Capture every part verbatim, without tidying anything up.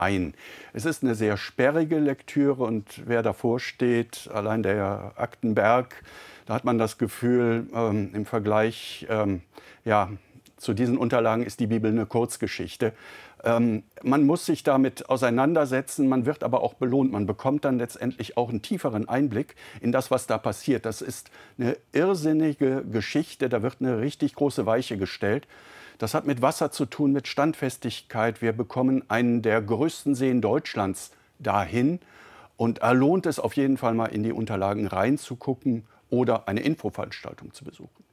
ein. Es ist eine sehr sperrige Lektüre und wer davor steht, allein der Aktenberg, da hat man das Gefühl, ähm, im Vergleich ähm, ja, zu diesen Unterlagen ist die Bibel eine Kurzgeschichte. Ähm, man muss sich damit auseinandersetzen, man wird aber auch belohnt. Man bekommt dann letztendlich auch einen tieferen Einblick in das, was da passiert. Das ist eine irrsinnige Geschichte, da wird eine richtig große Weiche gestellt. Das hat mit Wasser zu tun, mit Standfestigkeit. Wir bekommen einen der größten Seen Deutschlands dahin. Und da lohnt es auf jeden Fall mal in die Unterlagen reinzugucken oder eine Infoveranstaltung zu besuchen.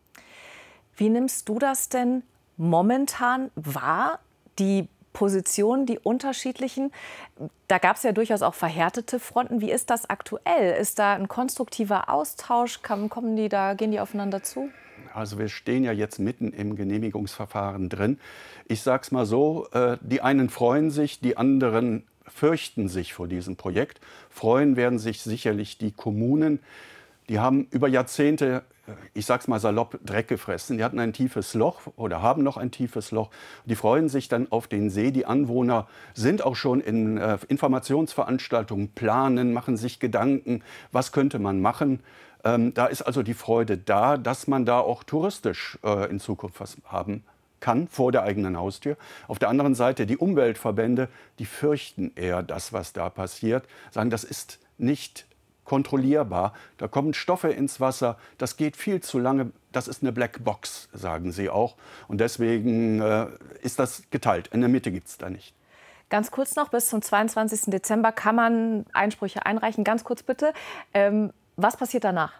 Wie nimmst du das denn momentan wahr, die Positionen, die unterschiedlichen? Da gab es ja durchaus auch verhärtete Fronten. Wie ist das aktuell? Ist da ein konstruktiver Austausch? Kommen die da, gehen die aufeinander zu? Also wir stehen ja jetzt mitten im Genehmigungsverfahren drin. Ich sage es mal so, äh, die einen freuen sich, die anderen fürchten sich vor diesem Projekt. Freuen werden sich sicherlich die Kommunen. Die haben über Jahrzehnte, ich sage es mal salopp, Dreck gefressen. Die hatten ein tiefes Loch oder haben noch ein tiefes Loch. Die freuen sich dann auf den See. Die Anwohner sind auch schon in äh, Informationsveranstaltungen, planen, machen sich Gedanken, was könnte man machen. Ähm, da ist also die Freude da, dass man da auch touristisch äh, in Zukunft was haben kann, vor der eigenen Haustür. Auf der anderen Seite die Umweltverbände, die fürchten eher das, was da passiert, sagen, das ist nicht kontrollierbar. Da kommen Stoffe ins Wasser, das geht viel zu lange, das ist eine Blackbox, sagen sie auch. Und deswegen äh, ist das geteilt. In der Mitte gibt es da nicht. Ganz kurz noch, bis zum zweiundzwanzigsten Dezember kann man Einsprüche einreichen. Ganz kurz bitte. Ähm, was passiert danach?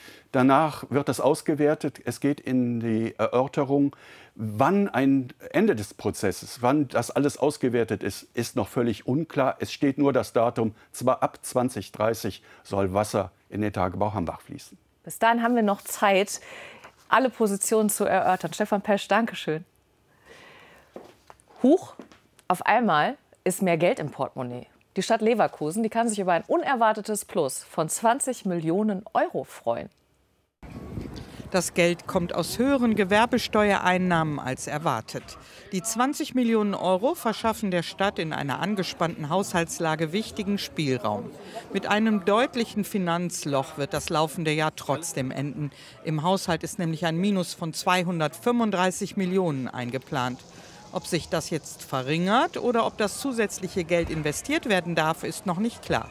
Danach wird das ausgewertet. Es geht in die Erörterung. Wann ein Ende des Prozesses, wann das alles ausgewertet ist, ist noch völlig unklar. Es steht nur das Datum, zwar ab zwanzig dreißig soll Wasser in den Tagebau Hambach fließen. Bis dahin haben wir noch Zeit, alle Positionen zu erörtern. Stefan Pesch, danke schön. Huch, auf einmal ist mehr Geld im Portemonnaie. Die Stadt Leverkusen, die kann sich über ein unerwartetes Plus von zwanzig Millionen Euro freuen. Das Geld kommt aus höheren Gewerbesteuereinnahmen als erwartet. Die zwanzig Millionen Euro verschaffen der Stadt in einer angespannten Haushaltslage wichtigen Spielraum. Mit einem deutlichen Finanzloch wird das laufende Jahr trotzdem enden. Im Haushalt ist nämlich ein Minus von zweihundertfünfunddreißig Millionen eingeplant. Ob sich das jetzt verringert oder ob das zusätzliche Geld investiert werden darf, ist noch nicht klar.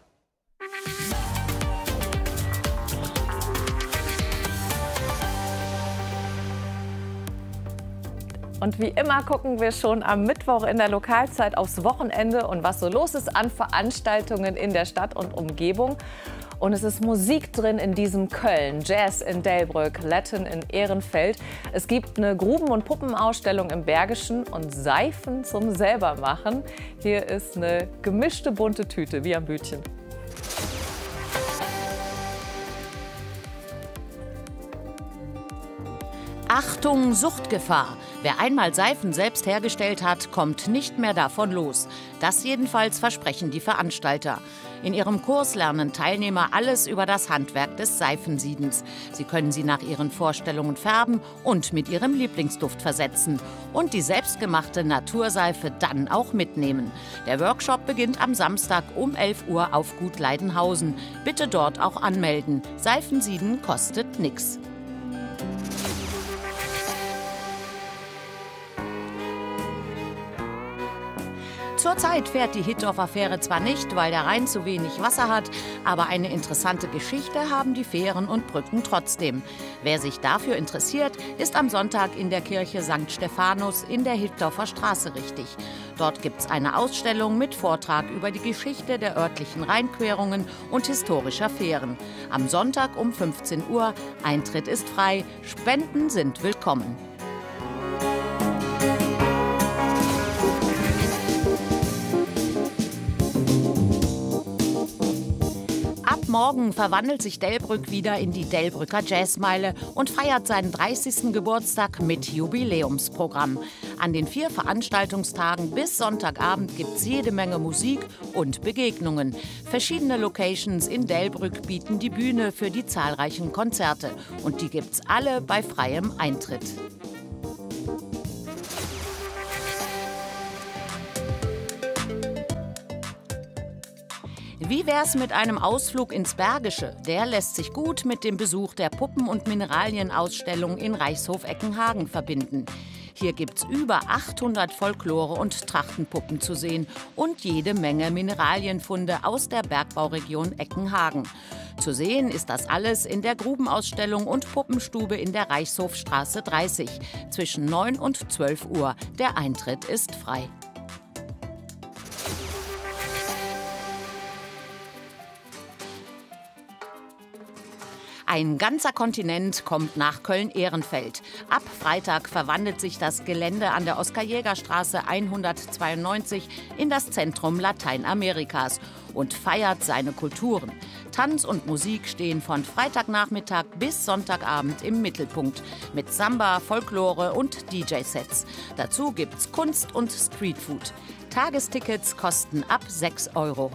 Und wie immer gucken wir schon am Mittwoch in der Lokalzeit aufs Wochenende und was so los ist an Veranstaltungen in der Stadt und Umgebung. Und es ist Musik drin in diesem Köln, Jazz in Delbrück, Latin in Ehrenfeld. Es gibt eine Gruben- und Puppenausstellung im Bergischen und Seifen zum Selbermachen. Hier ist eine gemischte bunte Tüte, wie am Bütchen. Achtung, Suchtgefahr. Wer einmal Seifen selbst hergestellt hat, kommt nicht mehr davon los. Das jedenfalls versprechen die Veranstalter. In ihrem Kurs lernen Teilnehmer alles über das Handwerk des Seifensiedens. Sie können sie nach ihren Vorstellungen färben und mit ihrem Lieblingsduft versetzen. Und die selbstgemachte Naturseife dann auch mitnehmen. Der Workshop beginnt am Samstag um elf Uhr auf Gut Leidenhausen. Bitte dort auch anmelden. Seifensieden kostet nichts. Zurzeit fährt die Hittorf-Affäre zwar nicht, weil der Rhein zu wenig Wasser hat, aber eine interessante Geschichte haben die Fähren und Brücken trotzdem. Wer sich dafür interessiert, ist am Sonntag in der Kirche Sankt Stephanus in der Hittorfer Straße richtig. Dort gibt es eine Ausstellung mit Vortrag über die Geschichte der örtlichen Rheinquerungen und historischer Fähren. Am Sonntag um fünfzehn Uhr. Eintritt ist frei, Spenden sind willkommen. Morgen verwandelt sich Delbrück wieder in die Delbrücker Jazzmeile und feiert seinen dreißigsten Geburtstag mit Jubiläumsprogramm. An den vier Veranstaltungstagen bis Sonntagabend gibt es jede Menge Musik und Begegnungen. Verschiedene Locations in Delbrück bieten die Bühne für die zahlreichen Konzerte. Und die gibt's alle bei freiem Eintritt. Wie wär's mit einem Ausflug ins Bergische? Der lässt sich gut mit dem Besuch der Puppen- und Mineralienausstellung in Reichshof-Eckenhagen verbinden. Hier gibt's über achthundert Folklore- und Trachtenpuppen zu sehen und jede Menge Mineralienfunde aus der Bergbauregion Eckenhagen. Zu sehen ist das alles in der Grubenausstellung und Puppenstube in der Reichshofstraße dreißig zwischen neun und zwölf Uhr. Der Eintritt ist frei. Ein ganzer Kontinent kommt nach Köln-Ehrenfeld. Ab Freitag verwandelt sich das Gelände an der Oskar-Jäger-Straße hundertzweiundneunzig in das Zentrum Lateinamerikas und feiert seine Kulturen. Tanz und Musik stehen von Freitagnachmittag bis Sonntagabend im Mittelpunkt mit Samba, Folklore und D J-Sets. Dazu gibt's Kunst und Streetfood. Tagestickets kosten ab sechs Euro.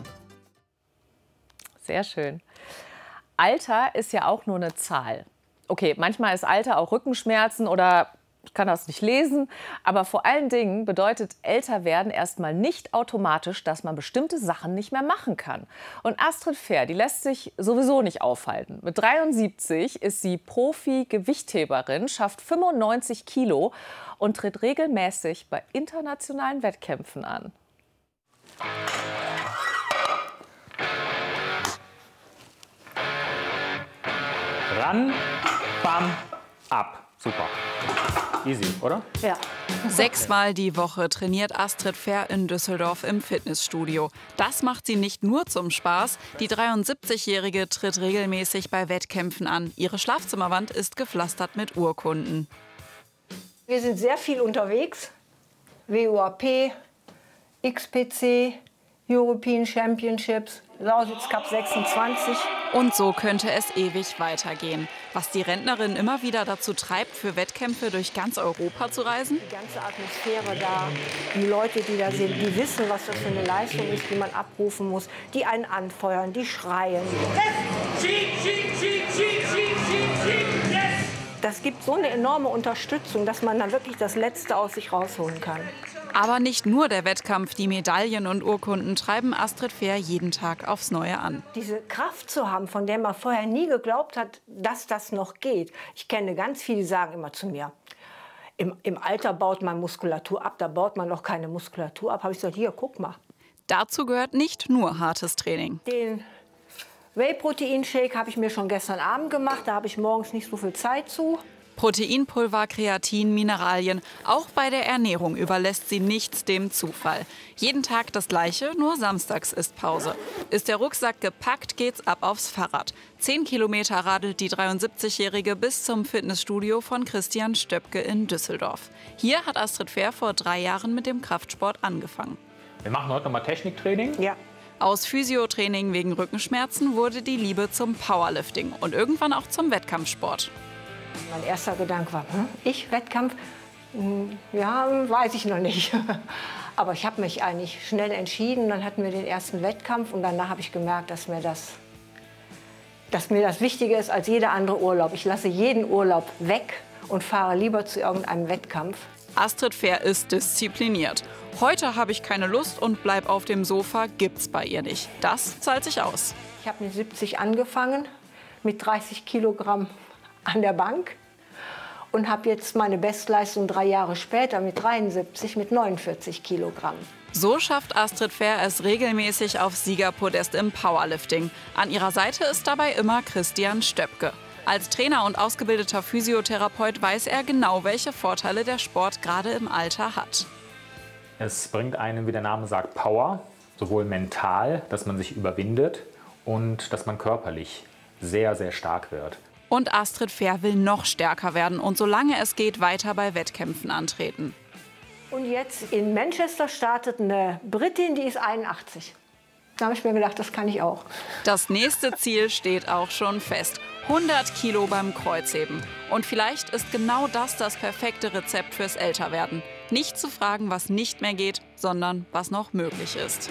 Sehr schön. Alter ist ja auch nur eine Zahl. Okay, manchmal ist Alter auch Rückenschmerzen oder ich kann das nicht lesen. Aber vor allen Dingen bedeutet älter werden erstmal nicht automatisch, dass man bestimmte Sachen nicht mehr machen kann. Und Astrid Fehr, die lässt sich sowieso nicht aufhalten. Mit dreiundsiebzig ist sie Profi-Gewichtheberin, schafft fünfundneunzig Kilo und tritt regelmäßig bei internationalen Wettkämpfen an. Ran, bam, ab. Super. Easy, oder? Ja. Sechsmal die Woche trainiert Astrid Fehr in Düsseldorf im Fitnessstudio. Das macht sie nicht nur zum Spaß. Die dreiundsiebzigjährige tritt regelmäßig bei Wettkämpfen an. Ihre Schlafzimmerwand ist gepflastert mit Urkunden. Wir sind sehr viel unterwegs. W U A P, X P C, European Championships, Lausitz Cup sechsundzwanzig. Und so könnte es ewig weitergehen. Was die Rentnerin immer wieder dazu treibt, für Wettkämpfe durch ganz Europa zu reisen? Die ganze Atmosphäre da, die Leute, die da sind, die wissen, was das für eine Leistung ist, die man abrufen muss, die einen anfeuern, die schreien. Das gibt so eine enorme Unterstützung, dass man dann wirklich das Letzte aus sich rausholen kann. Aber nicht nur der Wettkampf, die Medaillen und Urkunden treiben Astrid Fehr jeden Tag aufs Neue an. Diese Kraft zu haben, von der man vorher nie geglaubt hat, dass das noch geht. Ich kenne ganz viele, die sagen immer zu mir, im, im Alter baut man Muskulatur ab, da baut man noch keine Muskulatur ab. Habe ich gesagt, hier, guck mal. Dazu gehört nicht nur hartes Training. Den Whey-Protein-Shake habe ich mir schon gestern Abend gemacht, da habe ich morgens nicht so viel Zeit zu. Proteinpulver, Kreatin, Mineralien. Auch bei der Ernährung überlässt sie nichts dem Zufall. Jeden Tag das Gleiche, nur samstags ist Pause. Ist der Rucksack gepackt, geht's ab aufs Fahrrad. Zehn Kilometer radelt die dreiundsiebzigjährige bis zum Fitnessstudio von Christian Stöpke in Düsseldorf. Hier hat Astrid Fehr vor drei Jahren mit dem Kraftsport angefangen. Wir machen heute nochmal Techniktraining. Ja. Aus Physiotraining wegen Rückenschmerzen wurde die Liebe zum Powerlifting und irgendwann auch zum Wettkampfsport. Mein erster Gedanke war, hm, ich Wettkampf? Hm, ja, weiß ich noch nicht. Aber ich habe mich eigentlich schnell entschieden. Dann hatten wir den ersten Wettkampf und danach habe ich gemerkt, dass mir das, dass mir das wichtiger ist als jeder andere Urlaub. Ich lasse jeden Urlaub weg und fahre lieber zu irgendeinem Wettkampf. Astrid Fehr ist diszipliniert. Heute habe ich keine Lust und bleib auf dem Sofa, gibt's bei ihr nicht. Das zahlt sich aus. Ich habe mit siebzig angefangen, mit dreißig Kilogramm an der Bank und habe jetzt meine Bestleistung drei Jahre später mit dreiundsiebzig mit neunundvierzig Kilogramm. So schafft Astrid Fehr es regelmäßig aufs Siegerpodest im Powerlifting. An ihrer Seite ist dabei immer Christian Stöpke. Als Trainer und ausgebildeter Physiotherapeut weiß er genau, welche Vorteile der Sport gerade im Alter hat. Es bringt einem, wie der Name sagt, Power, sowohl mental, dass man sich überwindet und dass man körperlich sehr, sehr stark wird. Und Astrid Fehr will noch stärker werden und solange es geht, weiter bei Wettkämpfen antreten. Und jetzt in Manchester startet eine Britin, die ist einundachtzig. Da habe ich mir gedacht, das kann ich auch. Das nächste Ziel steht auch schon fest. hundert Kilo beim Kreuzheben. Und vielleicht ist genau das das perfekte Rezept fürs Älterwerden. Nicht zu fragen, was nicht mehr geht, sondern was noch möglich ist.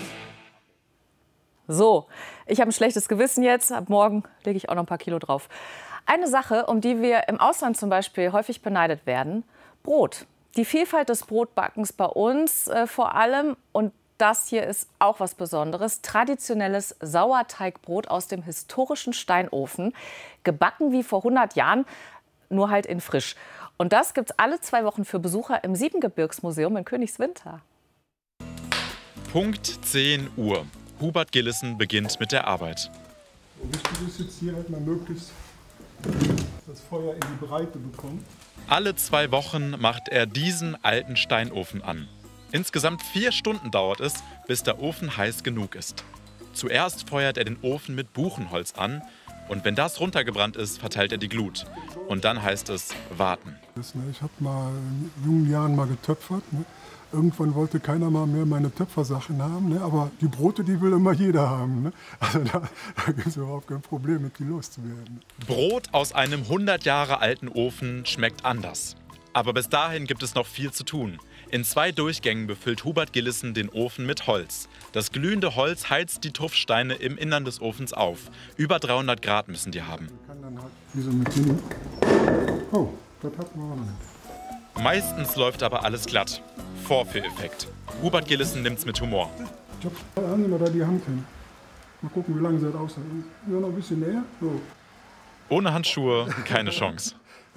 So, ich habe ein schlechtes Gewissen jetzt. Ab morgen lege ich auch noch ein paar Kilo drauf. Eine Sache, um die wir im Ausland zum Beispiel häufig beneidet werden: Brot. Die Vielfalt des Brotbackens bei uns äh, vor allem und das hier ist auch was Besonderes. Traditionelles Sauerteigbrot aus dem historischen Steinofen. Gebacken wie vor hundert Jahren, nur halt in frisch. Und das gibt es alle zwei Wochen für Besucher im Siebengebirgsmuseum in Königswinter. Punkt zehn Uhr. Hubert Gillissen beginnt mit der Arbeit. Wichtig ist jetzt hier halt mal möglichst das Feuer in die Breite bekommen. Alle zwei Wochen macht er diesen alten Steinofen an. Insgesamt vier Stunden dauert es, bis der Ofen heiß genug ist. Zuerst feuert er den Ofen mit Buchenholz an und wenn das runtergebrannt ist, verteilt er die Glut. Und dann heißt es warten. Ich habe mal in jungen Jahren mal getöpfert. Ne? Irgendwann wollte keiner mal mehr meine Töpfersachen haben, ne? Aber die Brote, die will immer jeder haben. Ne? Also da, da gibt es überhaupt kein Problem, mit die loszuwerden. Brot aus einem hundert Jahre alten Ofen schmeckt anders. Aber bis dahin gibt es noch viel zu tun. In zwei Durchgängen befüllt Hubert Gillissen den Ofen mit Holz. Das glühende Holz heizt die Tuffsteine im Innern des Ofens auf. Über dreihundert Grad müssen die haben. Kann dann halt wie so mit hin. Oh, das hat man auch noch nicht. Meistens läuft aber alles glatt. Vorführeffekt. Hubert Gillissen nimmt's mit Humor. Da haben Sie mal da die Hand hin. Mal gucken, wie lange sie das aussieht. Ja, noch ein bisschen näher. So. Ohne Handschuhe keine Chance.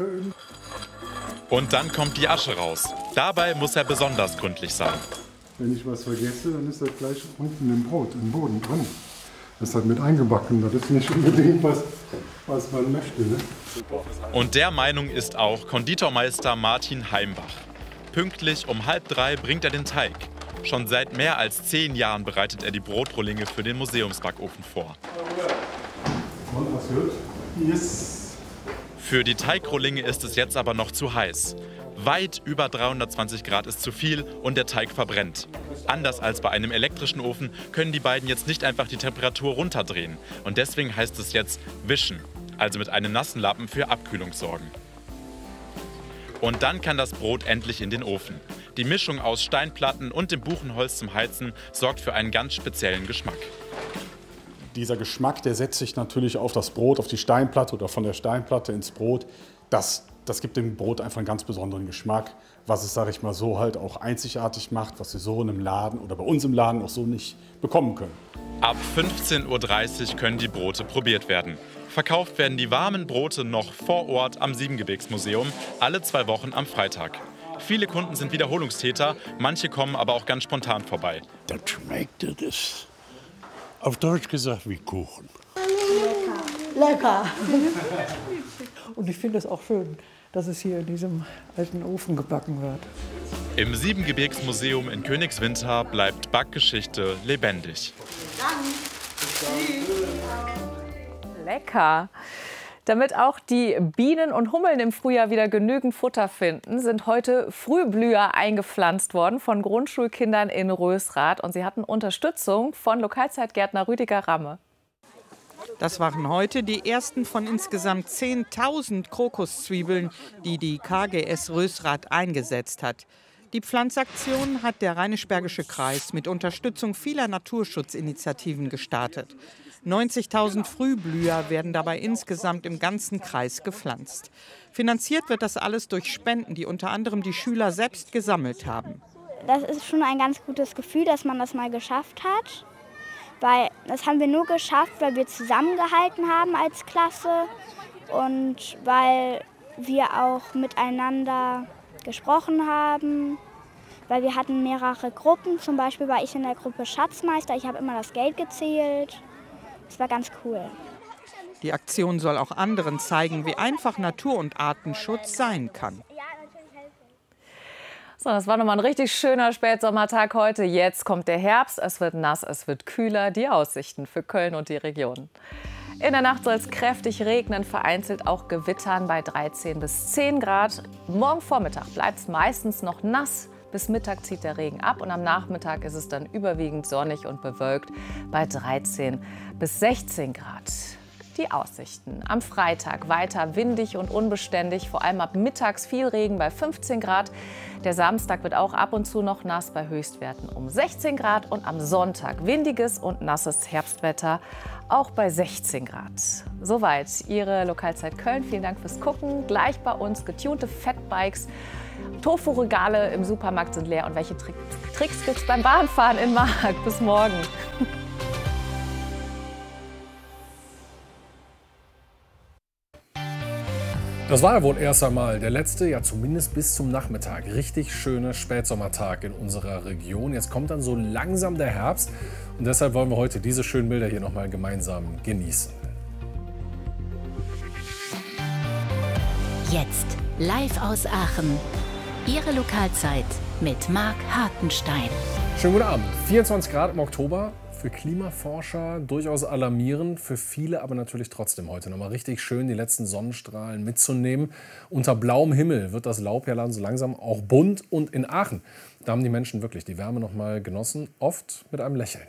Und dann kommt die Asche raus. Dabei muss er besonders gründlich sein. Wenn ich was vergesse, dann ist das gleich unten im Brot, im Boden drin. Das ist halt mit eingebacken. Das ist nicht unbedingt was, was man möchte. Ne? Und der Meinung ist auch Konditormeister Martin Heimbach. Pünktlich um halb drei bringt er den Teig. Schon seit mehr als zehn Jahren bereitet er die Brotrohlinge für den Museumsbackofen vor. Und was wird? Yes. Für die Teigrohlinge ist es jetzt aber noch zu heiß. Weit über dreihundertzwanzig Grad ist zu viel und der Teig verbrennt. Anders als bei einem elektrischen Ofen können die beiden jetzt nicht einfach die Temperatur runterdrehen. Und deswegen heißt es jetzt wischen, also mit einem nassen Lappen für Abkühlung sorgen. Und dann kann das Brot endlich in den Ofen. Die Mischung aus Steinplatten und dem Buchenholz zum Heizen sorgt für einen ganz speziellen Geschmack. Dieser Geschmack, der setzt sich natürlich auf das Brot, auf die Steinplatte oder von der Steinplatte ins Brot. Das, das gibt dem Brot einfach einen ganz besonderen Geschmack, was es, sage ich mal, so halt auch einzigartig macht, was Sie so in einem Laden oder bei uns im Laden auch so nicht bekommen können. Ab fünfzehn Uhr dreißig können die Brote probiert werden. Verkauft werden die warmen Brote noch vor Ort am Siebengebirgsmuseum, alle zwei Wochen am Freitag. Viele Kunden sind Wiederholungstäter, manche kommen aber auch ganz spontan vorbei. Das schmeckt, das ist auf Deutsch gesagt wie Kuchen. Lecker. Lecker. Und ich finde es auch schön, dass es hier in diesem alten Ofen gebacken wird. Im Siebengebirgsmuseum in Königswinter bleibt Backgeschichte lebendig. Lecker. Damit auch die Bienen und Hummeln im Frühjahr wieder genügend Futter finden, sind heute Frühblüher eingepflanzt worden von Grundschulkindern in Rösrath. Und sie hatten Unterstützung von Lokalzeitgärtner Rüdiger Ramme. Das waren heute die ersten von insgesamt zehntausend Krokuszwiebeln, die die K G S Rösrath eingesetzt hat. Die Pflanzaktion hat der Rheinisch-Bergische Kreis mit Unterstützung vieler Naturschutzinitiativen gestartet. neunzigtausend Frühblüher werden dabei insgesamt im ganzen Kreis gepflanzt. Finanziert wird das alles durch Spenden, die unter anderem die Schüler selbst gesammelt haben. Das ist schon ein ganz gutes Gefühl, dass man das mal geschafft hat. Weil das haben wir nur geschafft, weil wir zusammengehalten haben als Klasse und weil wir auch miteinander gesprochen haben. Weil wir hatten mehrere Gruppen, zum Beispiel war ich in der Gruppe Schatzmeister, ich habe immer das Geld gezählt. Das war ganz cool. Die Aktion soll auch anderen zeigen, wie einfach Natur- und Artenschutz sein kann. So, das war nochmal ein richtig schöner Spätsommertag heute. Jetzt kommt der Herbst, es wird nass, es wird kühler. Die Aussichten für Köln und die Region. In der Nacht soll es kräftig regnen, vereinzelt auch gewittern bei dreizehn bis zehn Grad. Morgen Vormittag bleibt es meistens noch nass. Bis Mittag zieht der Regen ab und am Nachmittag ist es dann überwiegend sonnig und bewölkt bei dreizehn bis sechzehn Grad. Die Aussichten. Am Freitag weiter windig und unbeständig, vor allem ab mittags viel Regen bei fünfzehn Grad. Der Samstag wird auch ab und zu noch nass bei Höchstwerten um sechzehn Grad und am Sonntag windiges und nasses Herbstwetter auch bei sechzehn Grad. Soweit Ihre Lokalzeit Köln. Vielen Dank fürs Gucken. Gleich bei uns getunte Fatbikes Tofu-Regale im Supermarkt sind leer. Und welche Trick Tricks gibt es beim Bahnfahren in Mark? Bis morgen. Das war ja wohl erst einmal der letzte, ja zumindest bis zum Nachmittag, richtig schöne Spätsommertag in unserer Region. Jetzt kommt dann so langsam der Herbst und deshalb wollen wir heute diese schönen Bilder hier nochmal gemeinsam genießen. Jetzt live aus Aachen. Ihre Lokalzeit mit Marc Hartenstein. Schönen guten Abend. vierundzwanzig Grad im Oktober. Für Klimaforscher durchaus alarmierend, für viele aber natürlich trotzdem heute nochmal richtig schön, die letzten Sonnenstrahlen mitzunehmen. Unter blauem Himmel wird das Laub ja so langsam auch bunt und in Aachen, da haben die Menschen wirklich die Wärme nochmal genossen, oft mit einem Lächeln.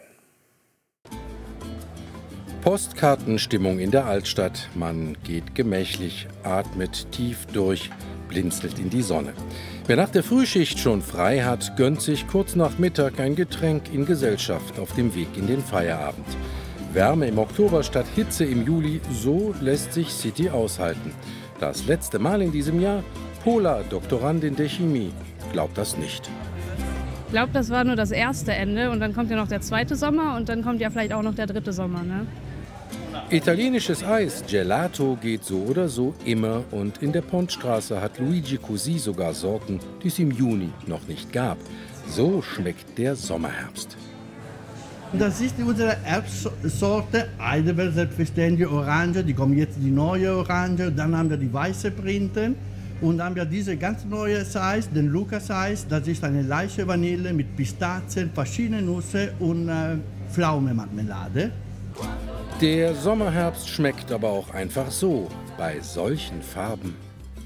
Postkartenstimmung in der Altstadt. Man geht gemächlich, atmet tief durch, blinzelt in die Sonne. Wer nach der Frühschicht schon frei hat, gönnt sich kurz nach Mittag ein Getränk in Gesellschaft auf dem Weg in den Feierabend. Wärme im Oktober statt Hitze im Juli, so lässt sich City aushalten. Das letzte Mal in diesem Jahr? Pola, Doktorandin der Chemie, glaubt das nicht. Ich glaube, das war nur das erste Ende und dann kommt ja noch der zweite Sommer und dann kommt ja vielleicht auch noch der dritte Sommer, ne? Italienisches Eis, Gelato, geht so oder so immer und in der Pontstraße hat Luigi Cosi sogar Sorten, die es im Juni noch nicht gab. So schmeckt der Sommerherbst. Das ist unsere Herbstsorte, Heidelberg selbstverständlich Orange, die kommen jetzt die neue Orange, dann haben wir die weiße Printen und dann haben wir diese ganz neue Eis, den Lukas Eis, das ist eine leichte Vanille mit Pistazien, verschiedenen Nüsse und äh, Pflaumenmarmelade. Der Sommerherbst schmeckt aber auch einfach so, bei solchen Farben.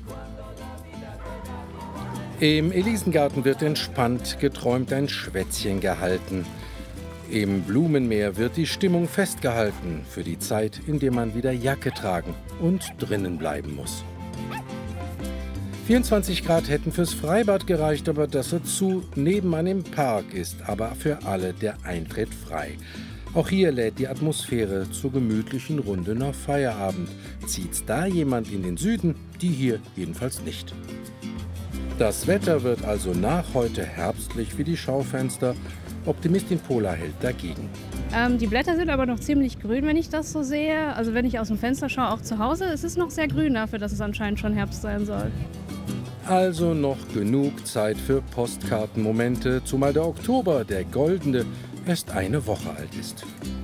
Im Elisengarten wird entspannt geträumt, ein Schwätzchen gehalten. Im Blumenmeer wird die Stimmung festgehalten für die Zeit, in der man wieder Jacke tragen und drinnen bleiben muss. vierundzwanzig Grad hätten fürs Freibad gereicht, aber das dazu nebenan im Park ist aber für alle der Eintritt frei. Auch hier lädt die Atmosphäre zur gemütlichen Runde nach Feierabend. Zieht's da jemand in den Süden? Die hier jedenfalls nicht. Das Wetter wird also nach heute herbstlich wie die Schaufenster. Optimistin Pola hält dagegen. Ähm, die Blätter sind aber noch ziemlich grün, wenn ich das so sehe. Also wenn ich aus dem Fenster schaue, auch zu Hause, es ist noch sehr grün dafür, dass es anscheinend schon Herbst sein soll. Also noch genug Zeit für Postkartenmomente, zumal der Oktober, der goldene, erst eine Woche alt ist.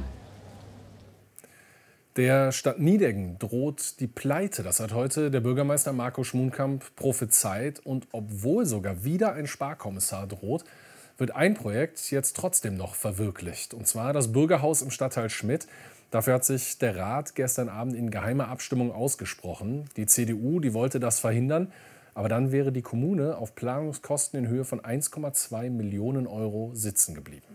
Der Stadt Nideggen droht die Pleite. Das hat heute der Bürgermeister Marco Schmuhnkamp prophezeit. Und obwohl sogar wieder ein Sparkommissar droht, wird ein Projekt jetzt trotzdem noch verwirklicht. Und zwar das Bürgerhaus im Stadtteil Schmidt. Dafür hat sich der Rat gestern Abend in geheimer Abstimmung ausgesprochen. Die C D U, die wollte das verhindern. Aber dann wäre die Kommune auf Planungskosten in Höhe von eins Komma zwei Millionen Euro sitzen geblieben.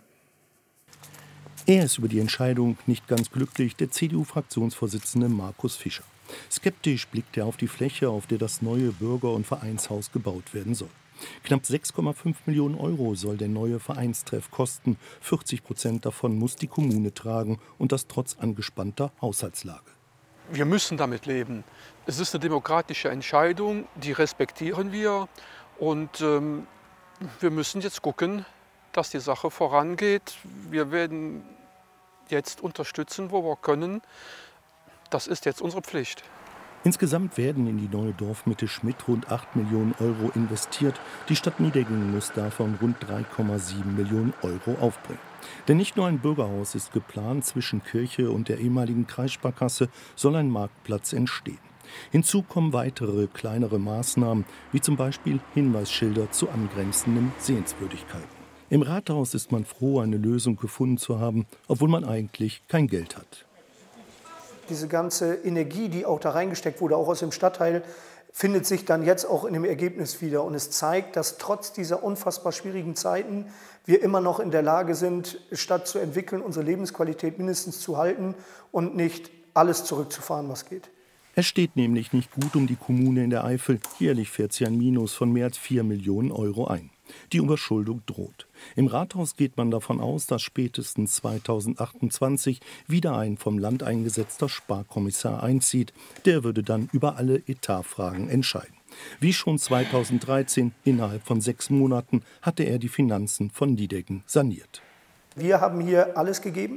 Er ist über die Entscheidung nicht ganz glücklich, der C D U-Fraktionsvorsitzende Markus Fischer. Skeptisch blickt er auf die Fläche, auf der das neue Bürger- und Vereinshaus gebaut werden soll. Knapp sechs Komma fünf Millionen Euro soll der neue Vereinstreff kosten. vierzig Prozent davon muss die Kommune tragen und das trotz angespannter Haushaltslage. Wir müssen damit leben. Es ist eine demokratische Entscheidung, die respektieren wir. Und ähm, wir müssen jetzt gucken, dass die Sache vorangeht. Wir werden jetzt unterstützen, wo wir können. Das ist jetzt unsere Pflicht. Insgesamt werden in die neue Dorfmitte Schmidt rund acht Millionen Euro investiert. Die Stadt Nideggen muss davon rund drei Komma sieben Millionen Euro aufbringen. Denn nicht nur ein Bürgerhaus ist geplant, zwischen Kirche und der ehemaligen Kreissparkasse soll ein Marktplatz entstehen. Hinzu kommen weitere kleinere Maßnahmen, wie zum Beispiel Hinweisschilder zu angrenzenden Sehenswürdigkeiten. Im Rathaus ist man froh, eine Lösung gefunden zu haben, obwohl man eigentlich kein Geld hat. Diese ganze Energie, die auch da reingesteckt wurde, auch aus dem Stadtteil, findet sich dann jetzt auch in dem Ergebnis wieder. Und es zeigt, dass trotz dieser unfassbar schwierigen Zeiten wir immer noch in der Lage sind, Stadt zu entwickeln, unsere Lebensqualität mindestens zu halten und nicht alles zurückzufahren, was geht. Es steht nämlich nicht gut um die Kommune in der Eifel. Jährlich fährt sie ein Minus von mehr als vier Millionen Euro ein. Die Überschuldung droht. Im Rathaus geht man davon aus, dass spätestens zweitausendachtundzwanzig wieder ein vom Land eingesetzter Sparkommissar einzieht. Der würde dann über alle Etatfragen entscheiden. Wie schon zweitausenddreizehn, innerhalb von sechs Monaten, hatte er die Finanzen von Nideggen saniert. Wir haben hier alles gegeben.